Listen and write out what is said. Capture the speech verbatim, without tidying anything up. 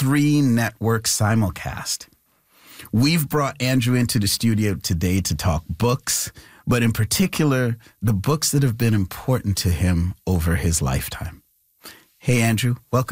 three network simulcast. We've brought Andrew into the studio today to talk books, but in particular, the books that have been important to him over his lifetime. Hey, Andrew, welcome.